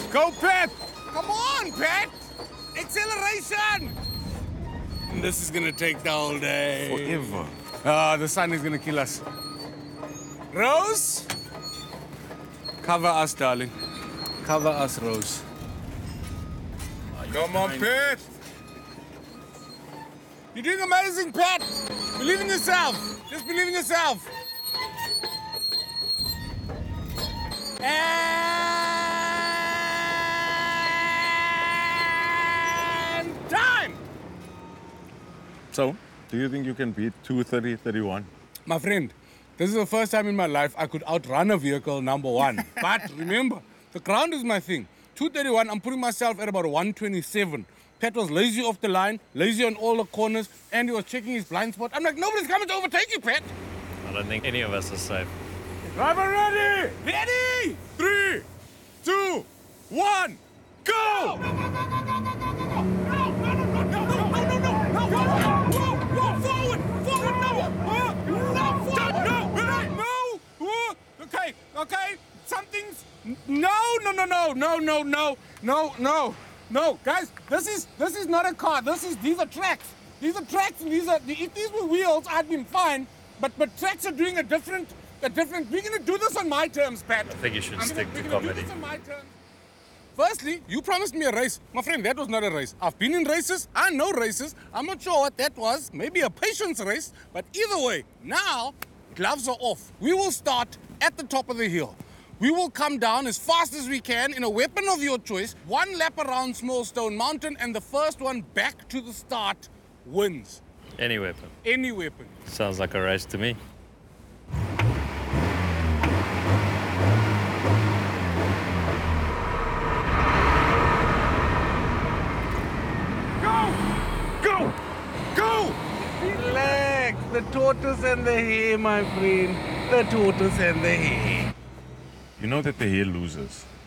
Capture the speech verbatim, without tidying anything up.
Go, Pat! Come on, Pat! Acceleration! This is gonna take the whole day. Forever. Ah, the sun is gonna kill us. Rose? Cover us, darling. Cover us, Rose. Come on, Pat! You're doing amazing, Pat! Believe in yourself! Just believe in yourself! And time! So, do you think you can beat two thirty thirty-one? My friend, this is the first time in my life I could outrun a vehicle, number one. But remember, the ground is my thing. two thirty-one, I'm putting myself at about one twenty-seven. Pat was lazy off the line, lazy on all the corners, and he was checking his blind spot. I'm like, nobody's coming to overtake you, Pat. I don't think any of us are safe. Driver ready! Ready! Three, two, one, go! No, no, no, no, no, no, no, no, no, no, no, no, no, no, no, no, no, forward, forward, no, no, forward, no, no, no, okay, okay, something's, no, no, no, no, no, no, no, no, no, no, guys, this is, this is not a car, this is, these are tracks, these are tracks, and these are, if these were wheels, I'd been fine, but, but tracks are doing a different, a different, we're gonna do this on my terms, Pat. I think you should I'm stick gonna, to we're gonna comedy. do this on my terms. Firstly, you promised me a race. My friend, that was not a race. I've been in races, I know races. I'm not sure what that was, maybe a patience race, but either way, now, gloves are off. We will start at the top of the hill. We will come down as fast as we can in a weapon of your choice, one lap around Small Stone Mountain, and the first one back to the start wins. Any weapon. Any weapon. Sounds like a race to me. Go! Go! Relax. The tortoise and the hare, my friend. The tortoise and the hare. You know that the hare loses.